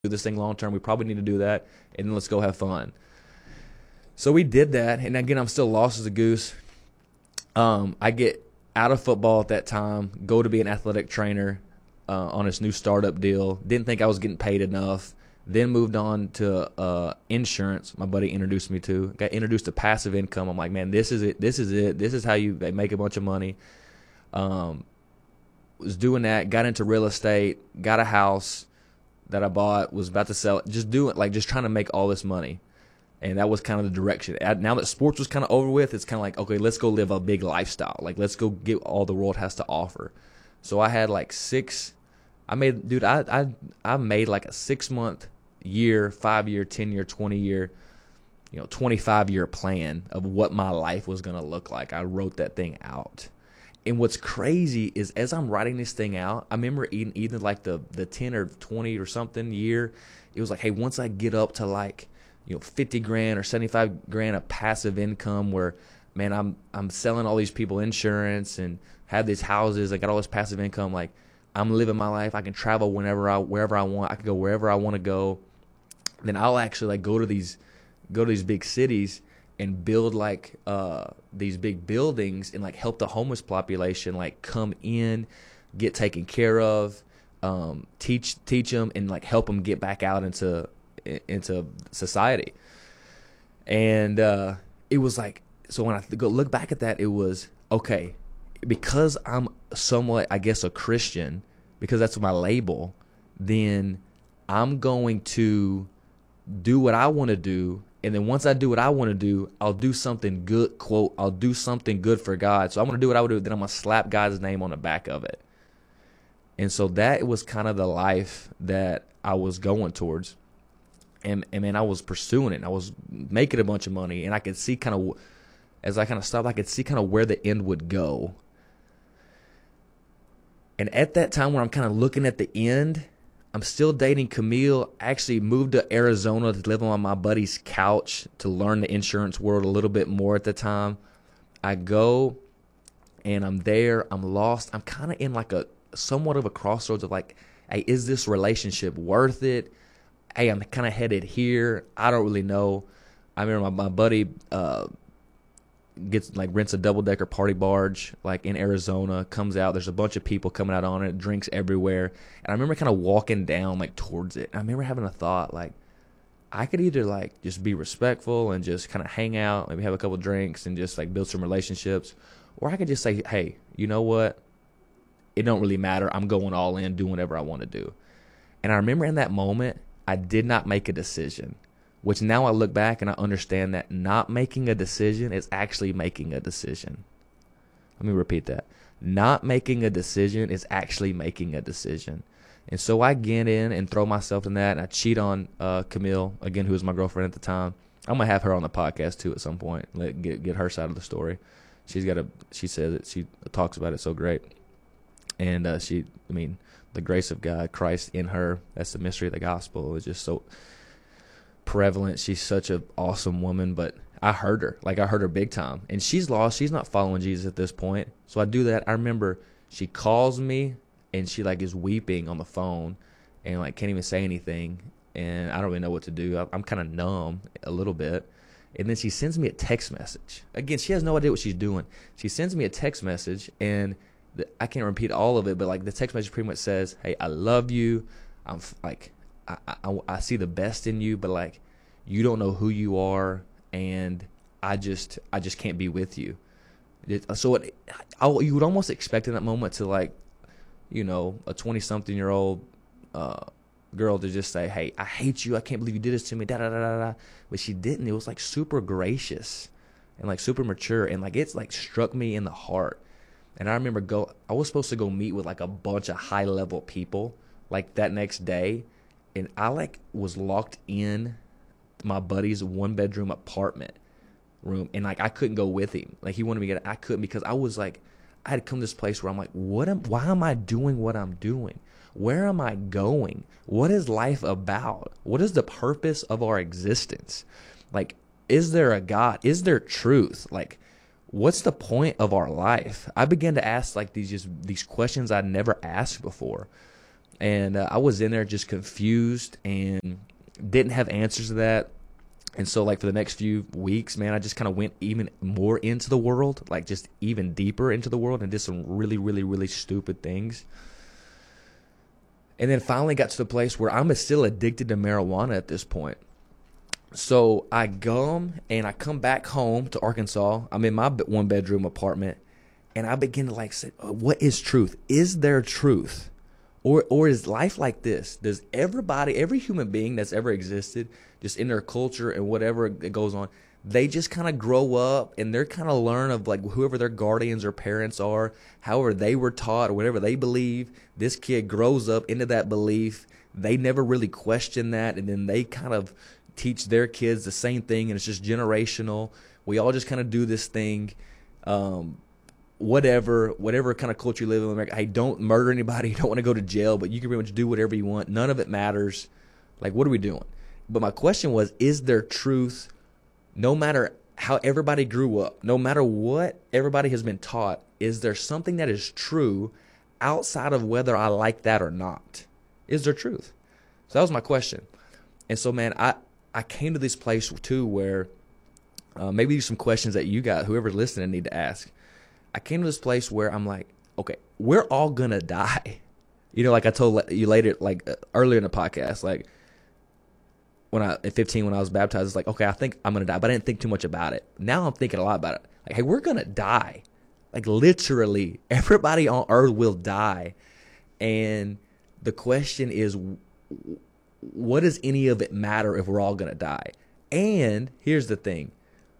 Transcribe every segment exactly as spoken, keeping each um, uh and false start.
do this thing long term. We probably need to do that, and then let's go have fun. So we did that, and again, I'm still lost as a goose. Um, I get out of football at that time, go to be an athletic trainer uh, on this new startup deal. Didn't think I was getting paid enough. Then moved on to uh, insurance. My buddy introduced me to. Got introduced to passive income. I'm like, man, this is it. This is it. This is how you make a bunch of money. Um, was doing that. Got into real estate. Got a house that I bought. Was about to sell it. Just doing like just trying to make all this money. And that was kind of the direction. Now that sports was kind of over with, it's kind of like, okay, let's go live a big lifestyle. Like, let's go get all the world has to offer. So I had like six. I made, dude, I I I made like a six month, year, five year, ten year, twenty year, you know, twenty five year plan of what my life was gonna look like. I wrote that thing out. And what's crazy is as I'm writing this thing out, I remember even either like the the ten or twenty or something year, it was like, hey, once I get up to like, you know, fifty grand or seventy-five grand of passive income where, man, I'm I'm selling all these people insurance and have these houses. I got all this passive income. Like, I'm living my life. I can travel whenever I, wherever I want. I can go wherever I want to go. Then I'll actually like go to these, go to these big cities and build like uh, these big buildings and like help the homeless population like come in, get taken care of, um, teach teach them and like help them get back out into into society. And uh, it was like, so when I go look back at that, it was, okay, because I'm somewhat, I guess, a Christian, because that's my label, then I'm going to do what I want to do. And then once I do what I want to do, I'll do something good, quote, I'll do something good for God. So I'm going to do what I would do, then I'm going to slap God's name on the back of it. And so that was kind of the life that I was going towards. And, and man, I was pursuing it. And I was making a bunch of money. And I could see kind of, as I kind of stopped, I could see kind of where the end would go. And at that time when I'm kind of looking at the end, I'm still dating Camille. I actually moved to Arizona to live on my buddy's couch to learn the insurance world a little bit more at the time. I go and I'm there. I'm lost. I'm kind of in like a somewhat of a crossroads of like, hey, is this relationship worth it? Hey, I'm kind of headed here. I don't really know. I remember my, my buddy uh, gets like rents a double decker party barge like in Arizona, comes out. There's a bunch of people coming out on it, drinks everywhere. And I remember kind of walking down like towards it. And I remember having a thought like, I could either like just be respectful and just kind of hang out, maybe have a couple drinks and just like build some relationships, or I could just say, hey, you know what? It don't really matter. I'm going all in, doing whatever I want to do. And I remember in that moment, I did not make a decision, which now I look back and I understand that not making a decision is actually making a decision. Let me repeat that. Not making a decision is actually making a decision. And so I get in and throw myself in that, and I cheat on uh, Camille, again, who was my girlfriend at the time. I'm going to have her on the podcast too at some point, let get get her side of the story. She's got a, she says it, she talks about it so great. And uh, she, I mean, the grace of God, Christ in her, that's the mystery of the gospel. It's just so prevalent. She's such an awesome woman, but I heard her. Like, I heard her big time. And she's lost. She's not following Jesus at this point. So I do that. I remember she calls me, and she, like, is weeping on the phone and, like, can't even say anything. And I don't really know what to do. I'm kind of numb a little bit. And then she sends me a text message. Again, she has no idea what she's doing. She sends me a text message, and I can't repeat all of it, but like the text message pretty much says, hey, I love you. I'm f- like, I, I, I see the best in you, but like, you don't know who you are. And I just, I just can't be with you. It, so it, I, you would almost expect in that moment to like, you know, a twenty something year old, uh, girl to just say, hey, I hate you. I can't believe you did this to me. Da, da, da, da, da. But she didn't. It was like super gracious and like super mature. And like, it's like struck me in the heart. And I remember go. I was supposed to go meet with like a bunch of high level people like that next day, and I like was locked in my buddy's one bedroom apartment room, and like I couldn't go with him. Like he wanted me to get, I couldn't because I was like, I had come to this place where I'm like, what am? Why am I doing what I'm doing? Where am I going? What is life about? What is the purpose of our existence? Like, is there a God? Is there truth? Like, what's the point of our life? I began to ask like these just these questions I'd never asked before. And uh, I was in there just confused and didn't have answers to that. And so, like, for the next few weeks, man, I just kind of went even more into the world, like just even deeper into the world, and did some really, really, really stupid things. And then finally got to the place where I'm still addicted to marijuana at this point. So I go and I come back home to Arkansas. I'm in my one bedroom apartment, and I begin to like say, what is truth? Is there truth? Or or is life like this? Does everybody, every human being that's ever existed, just in their culture and whatever it goes on, they just kind of grow up and they're kind of learn of like whoever their guardians or parents are, however they were taught or whatever they believe. This kid grows up into that belief. They never really question that, and then they kind of teach their kids the same thing, and it's just generational. We all just kind of do this thing. Um, whatever, whatever kind of culture you live in America. Hey, don't murder anybody. You don't want to go to jail, but you can pretty much do whatever you want. None of it matters. Like, what are we doing? But my question was, is there truth, no matter how everybody grew up, no matter what everybody has been taught, is there something that is true outside of whether I like that or not? Is there truth? So that was my question. And so, man, I, I came to this place, too, where uh, maybe some questions that you got, whoever's listening, need to ask. I came to this place where I'm like, okay, we're all going to die. You know, like I told you later, like uh, earlier in the podcast, like when I, at fifteen, when I was baptized, it's like, okay, I think I'm going to die, but I didn't think too much about it. Now I'm thinking a lot about it. Like, hey, we're going to die. Like, literally, everybody on earth will die. And the question is, what does any of it matter if we're all going to die? And here's the thing.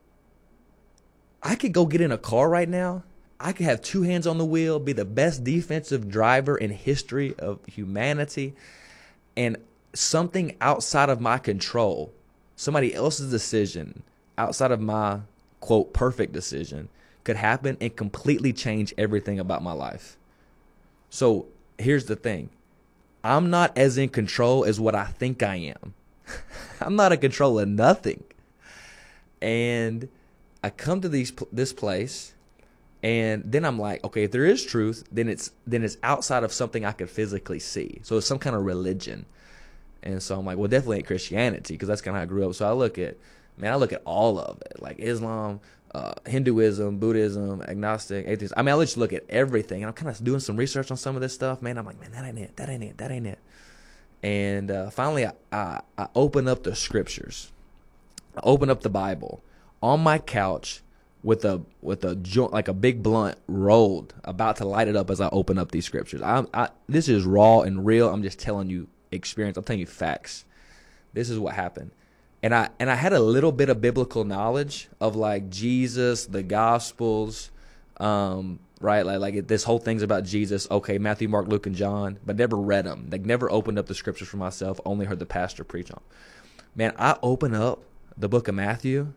I could go get in a car right now. I could have two hands on the wheel, be the best defensive driver in history of humanity, and something outside of my control, somebody else's decision outside of my, quote, perfect decision, could happen and completely change everything about my life. So here's the thing. I'm not as in control as what I think I am. I'm not in control of nothing. And I come to these this place, and then I'm like, okay, if there is truth, then it's then it's outside of something I could physically see. So it's some kind of religion. And so I'm like, well, definitely ain't Christianity, because that's kind of how I grew up. So I look at, man, I look at all of it, like Islam, uh, Hinduism, Buddhism, agnostic, atheist. I mean, I just look at everything, and I'm kind of doing some research on some of this stuff, man. I'm like, man, that ain't it, that ain't it, that ain't it. And uh, finally, I, I, I open up the scriptures. I open up the Bible on my couch with a with a joint, like a big blunt rolled, about to light it up as I open up these scriptures. I, I this is raw and real. I'm just telling you experience. I'm telling you facts. This is what happened. And I and I had a little bit of biblical knowledge of like Jesus, the Gospels, um, right? Like like this whole thing's about Jesus. Okay, Matthew, Mark, Luke, and John, but never read them. Like never opened up the scriptures for myself. Only heard the pastor preach on. Man, I open up the book of Matthew,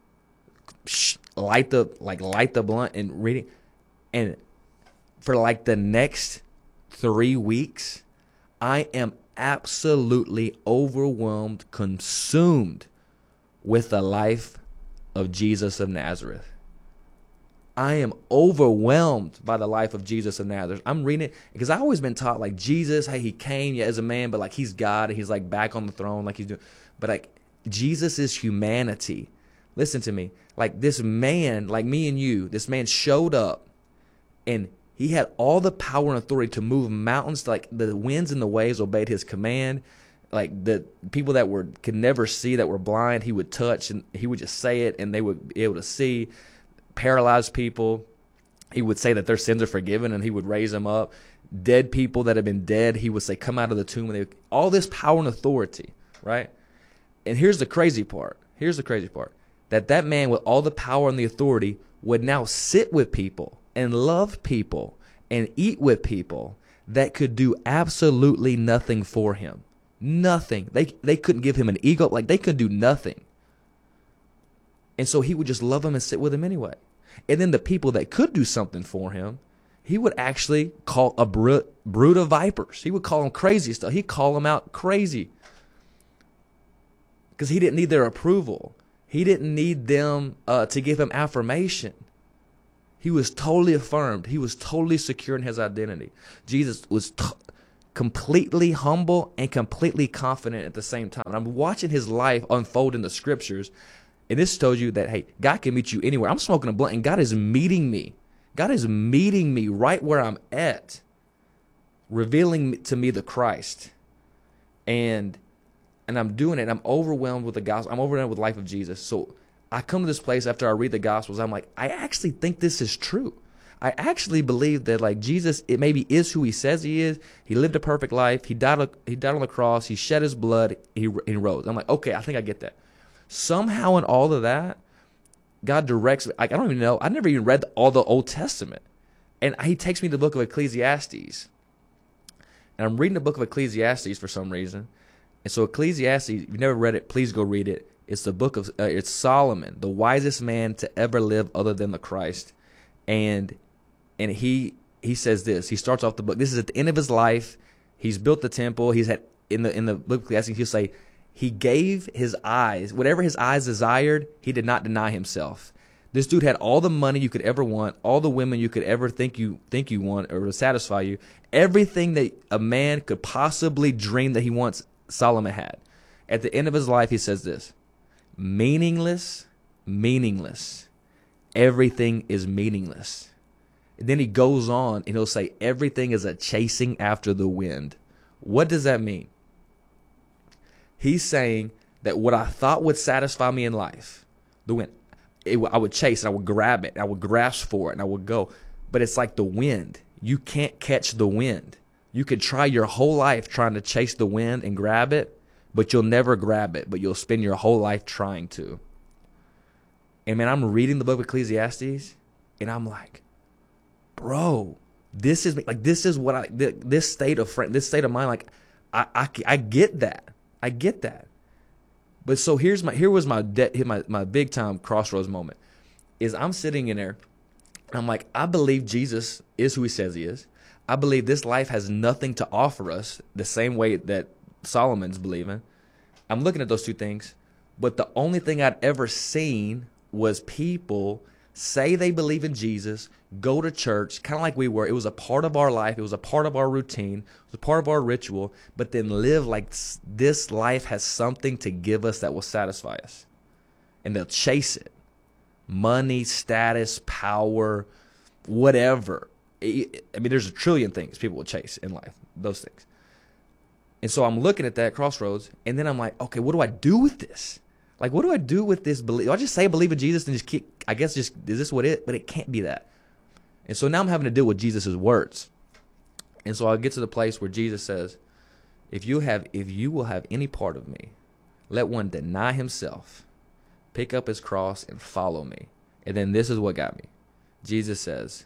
light the like light the blunt and reading, and for like the next three weeks, I am absolutely overwhelmed, consumed with the life of Jesus of Nazareth. I am overwhelmed by the life of Jesus of Nazareth. I'm reading it because I've always been taught like Jesus, hey, he came yeah, as a man, but like he's God and he's like back on the throne, like he's doing. But like Jesus is humanity. Listen to me. Like this man, like me and you, this man showed up and he had all the power and authority to move mountains. Like the winds and the waves obeyed his command. Like the people that were could never see, that were blind, he would touch and he would just say it and they would be able to see. Paralyzed people, he would say that their sins are forgiven and he would raise them up. Dead people that have been dead, he would say, come out of the tomb. And they, all this power and authority, right? And here's the crazy part. Here's the crazy part. That that man with all the power and the authority would now sit with people and love people and eat with people that could do absolutely nothing for him. Nothing. They they couldn't give him an ego. Like they could do nothing. And so he would just love them and sit with them anyway. And then the people that could do something for him, he would actually call a brood, brood of vipers. He would call them crazy stuff. He'd call them out crazy. Because he didn't need their approval. He didn't need them uh, to give him affirmation. He was totally affirmed. He was totally secure in his identity. Jesus was t- completely humble and completely confident at the same time. And I'm watching his life unfold in the scriptures. And this tells you that, hey, God can meet you anywhere. I'm smoking a blunt and God is meeting me. God is meeting me right where I'm at, revealing to me the Christ. And and I'm doing it. I'm overwhelmed with the gospel. I'm overwhelmed with the life of Jesus. So I come to this place after I read the gospels. I'm like, I actually think this is true. I actually believe that, like, Jesus, it maybe is who he says he is. He lived a perfect life. He died. He died on the cross. He shed his blood. He, he rose. I'm like, okay, I think I get that. Somehow in all of that, God directs me. Like, I don't even know. I never even read all the Old Testament, and he takes me to the book of Ecclesiastes. And I'm reading the book of Ecclesiastes for some reason. And so Ecclesiastes, if you've never read it, please go read it. It's the book of, uh, it's Solomon, the wisest man to ever live other than the Christ. And and he he says this. He starts off the book. This is at the end of his life. He's built the temple. He's had, in the in the book of Ecclesiastes, he'll say, he gave his eyes, whatever his eyes desired, he did not deny himself. This dude had all the money you could ever want, all the women you could ever think you think you want or to satisfy you. Everything that a man could possibly dream that he wants, Solomon had. At the end of his life, he says this: meaningless, meaningless. Everything is meaningless. And then he goes on and he'll say, everything is a chasing after the wind. What does that mean? He's saying that what I thought would satisfy me in life, the wind, it, I would chase, and I would grab it, I would grasp for it, and I would go. But it's like the wind. You can't catch the wind. You could try your whole life trying to chase the wind and grab it, but you'll never grab it, but you'll spend your whole life trying to. And man, I'm reading the book of Ecclesiastes, and I'm like, bro, this is like this is what I this state of friend, this state of mind. Like, I I, I get that, I get that. But so here's my here was my de- my my big time crossroads moment. Is I'm sitting in there, and I'm like, I believe Jesus is who he says he is. I believe this life has nothing to offer us the same way that Solomon's believing. I'm looking at those two things, but the only thing I'd ever seen was people say they believe in Jesus, go to church, kind of like we were. It was a part of our life. It was a part of our routine. It was a part of our ritual, but then live like this life has something to give us that will satisfy us. And they'll chase it. Money, status, power, whatever. I mean, there's a trillion things people will chase in life, those things. And so I'm looking at that crossroads, and then I'm like, okay, what do I do with this? Like, what do I do with this belief? Do I just say I believe in Jesus and just keep, I guess just, is this what it, but it can't be that. And so now I'm having to deal with Jesus' words. And so I get to the place where Jesus says, if you have, if you will have any part of me, let one deny himself, pick up his cross and follow me. And then this is what got me. Jesus says,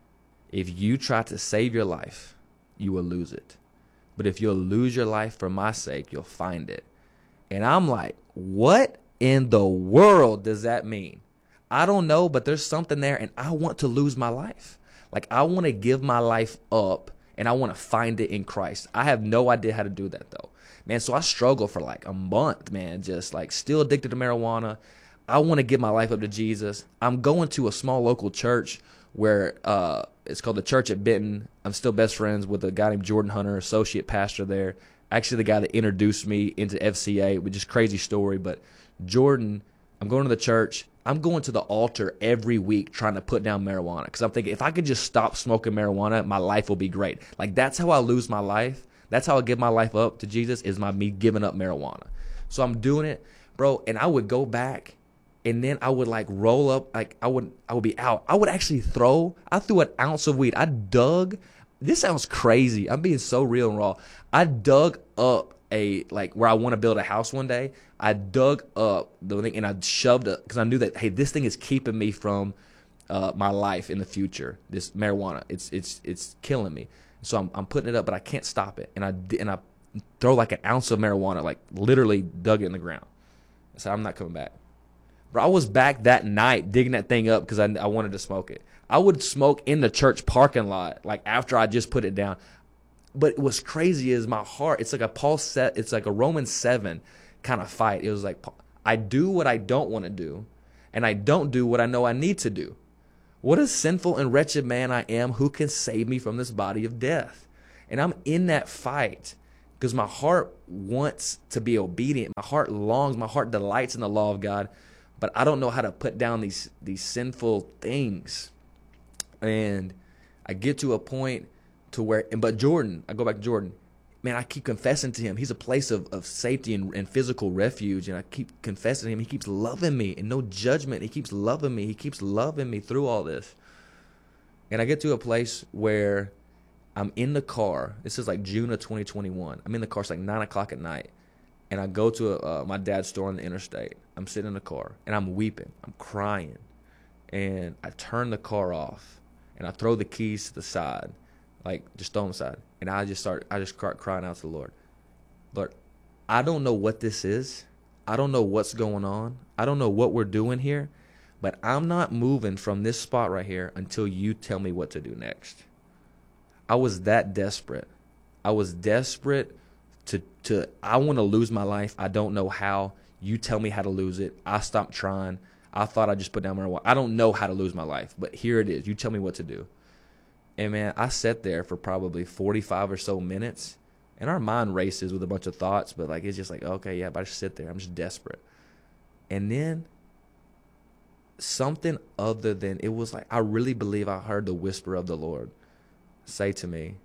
if you try to save your life, you will lose it. But if you'll lose your life for my sake, you'll find it. And I'm like, what in the world does that mean? I don't know, but there's something there, and I want to lose my life. Like, I want to give my life up, and I want to find it in Christ. I have no idea how to do that, though. Man, so I struggled for like a month, man, just like still addicted to marijuana. I want to give my life up to Jesus. I'm going to a small local church where uh, it's called the Church at Benton. I'm still best friends with a guy named Jordan Hunter, associate pastor there. Actually, the guy that introduced me into F C A, which is a crazy story. But Jordan, I'm going to the church. I'm going to the altar every week trying to put down marijuana because I'm thinking if I could just stop smoking marijuana, my life will be great. Like, that's how I lose my life. That's how I give my life up to Jesus, is my me giving up marijuana. So I'm doing it, bro, and I would go back, and then I would like roll up, like I would I would be out. I would actually throw, I threw an ounce of weed. I dug, this sounds crazy. I'm being so real and raw. I dug up a, like where I want to build a house one day. I dug up the thing and I shoved it because I knew that, hey, this thing is keeping me from uh, my life in the future. This marijuana, it's it's it's killing me. So I'm I'm putting it up, but I can't stop it. And I and I throw like an ounce of marijuana, like literally dug it in the ground. I said, I'm not coming back. Bro, I was back that night digging that thing up because I, I wanted to smoke it. I would smoke in the church parking lot, like after I just put it down. But what's crazy is my heart, it's like a Paul set, it's like a Romans seven kind of fight. It was like, I do what I don't want to do, and I don't do what I know I need to do. What a sinful and wretched man I am, who can save me from this body of death? And I'm in that fight because my heart wants to be obedient. My heart longs, my heart delights in the law of God, but I don't know how to put down these these sinful things. And I get to a point to where, but Jordan, I go back to Jordan, man, I keep confessing to him. He's a place of, of safety and, and physical refuge. And I keep confessing to him. He keeps loving me and no judgment. He keeps loving me. He keeps loving me through all this. And I get to a place where I'm in the car. This is like June of twenty twenty-one. I'm in the car. It's like nine o'clock at night. And I go to uh, my dad's store on the interstate. I'm sitting in the car and I'm weeping. I'm crying. And I turn the car off and I throw the keys to the side, like just throw them aside. And I just start, I just start crying out to the Lord. Lord, I don't know what this is. I don't know what's going on. I don't know what we're doing here, but I'm not moving from this spot right here until you tell me what to do next. I was that desperate. I was desperate to, to I want to lose my life. I don't know how. You tell me how to lose it. I stopped trying. I thought I just put down marijuana. I don't know how to lose my life, but here it is. You tell me what to do. And, man, I sat there for probably forty-five or so minutes, and our mind races with a bunch of thoughts, but, like, it's just like, okay, yeah, but I just sit there. I'm just desperate. And then something other than, it was like, I really believe I heard the whisper of the Lord say to me,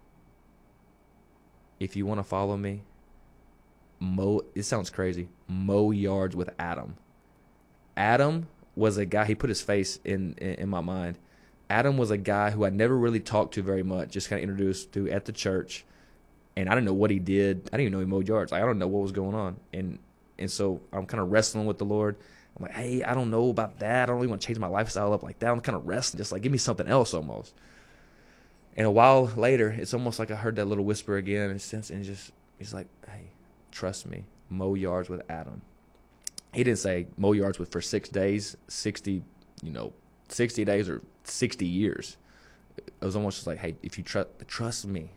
if you want to follow me, mow, it sounds crazy, mow yards with Adam. Adam was a guy, he put his face in, in, in my mind. Adam was a guy who I never really talked to very much, just kind of introduced to at the church. And I didn't know what he did. I didn't even know he mowed yards. Like, I don't know what was going on. And and so I'm kind of wrestling with the Lord. I'm like, hey, I don't know about that. I don't really want to change my lifestyle up like that. I'm kind of wrestling, just like, give me something else almost. And a while later, it's almost like I heard that little whisper again. And since and just he's like, hey, trust me, mow yards with Adam. He didn't say mow yards with for six days, sixty, you know, sixty days or sixty years. It was almost just like, hey, if you trust, trust me.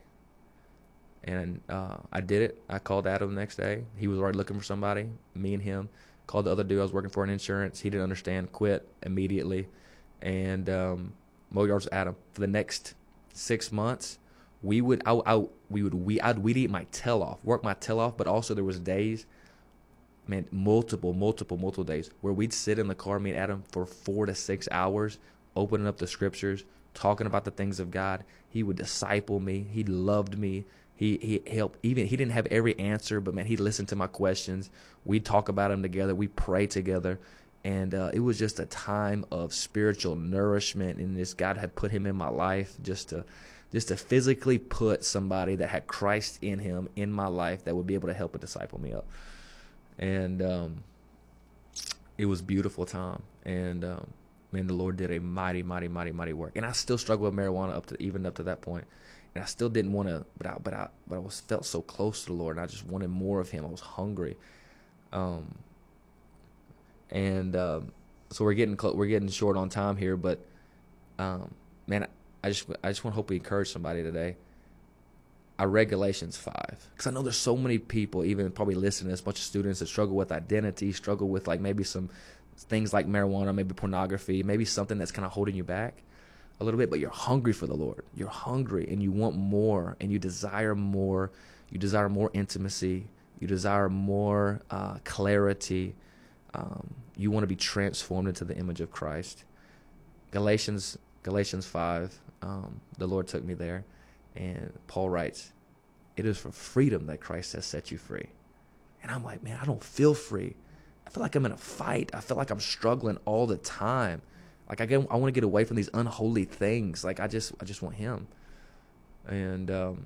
And uh, I did it. I called Adam the next day. He was already looking for somebody. Me and him called the other dude I was working for in insurance. He didn't understand. Quit immediately. And um, mow yards with Adam for the next six months. We would, I, I, we would, we, I'd, we'd eat my tail off, work my tail off. But also there was days, man, multiple, multiple, multiple days where we'd sit in the car, me and Adam, for four to six hours, opening up the scriptures, talking about the things of God. He would disciple me. He loved me. He he helped. Even he didn't have every answer, but man, he listened to my questions. We'd talk about them together. We pray together, and uh, it was just a time of spiritual nourishment. And this God had put him in my life just to, just to physically put somebody that had Christ in him in my life that would be able to help and disciple me up. And um, it was a beautiful time. And um, man, the Lord did a mighty, mighty, mighty, mighty work. And I still struggle with marijuana up to even up to that point. And I still didn't want to, but I, but I, but I was felt so close to the Lord, and I just wanted more of Him. I was hungry, um, and um, so we're getting clo- we're getting short on time here. But um, man, I just I just want to hope we encourage somebody today. I read Galatians five because I know there's so many people, even probably listening to this, a bunch of students that struggle with identity, struggle with like maybe some things like marijuana, maybe pornography, maybe something that's kind of holding you back a little bit, but you're hungry for the Lord. You're hungry and you want more, and you desire more. You desire more intimacy. You desire more uh, clarity. Um, you want to be transformed into the image of Christ. Galatians Galatians five, um, the Lord took me there, and Paul writes, it is for freedom that Christ has set you free. And I'm like, man, I don't feel free. I feel like I'm in a fight. I feel like I'm struggling all the time. Like I get, I want to get away from these unholy things. Like I just, I just want Him. And um,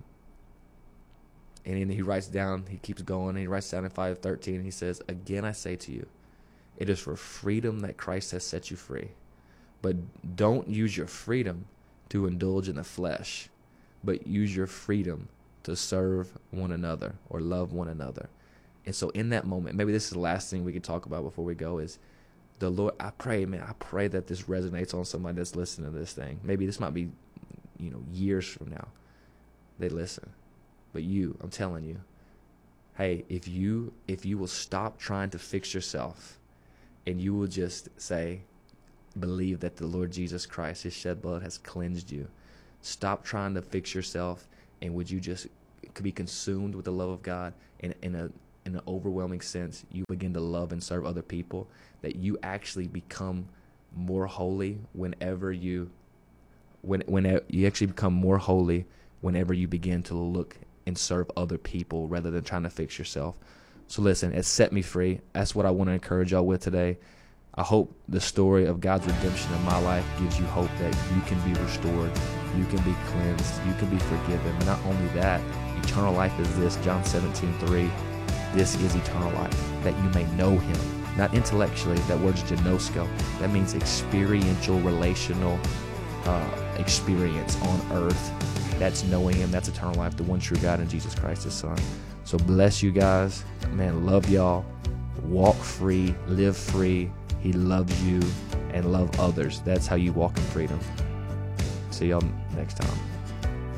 and then he writes down. He keeps going. And he writes down in five thirteen. And he says, "Again, I say to you, it is for freedom that Christ has set you free. But don't use your freedom to indulge in the flesh, but use your freedom to serve one another or love one another." And so, in that moment, maybe this is the last thing we can talk about before we go is. The Lord, I pray, man, I pray that this resonates on somebody that's listening to this thing. Maybe this might be, you know, years from now they listen. But you, I'm telling you, hey, if you if you will stop trying to fix yourself and you will just say, believe that the Lord Jesus Christ, His shed blood has cleansed you. Stop trying to fix yourself, and would you just could be consumed with the love of God, and in a in an overwhelming sense, you begin to love and serve other people, that you actually become more holy whenever you when when you actually become more holy whenever you begin to look and serve other people rather than trying to fix yourself. So listen, it set me free. That's what I want to encourage y'all with today. I hope the story of God's redemption in my life gives you hope that you can be restored, you can be cleansed, you can be forgiven. Not only that, eternal life is this, John seventeen three. This is eternal life, that you may know him, not intellectually. That word's ginosko. That means experiential, relational uh, experience on earth. That's knowing him. That's eternal life, the one true God and Jesus Christ, his son. So bless you guys. Man, love y'all. Walk free, live free. He loves you, and love others. That's how you walk in freedom. See y'all next time.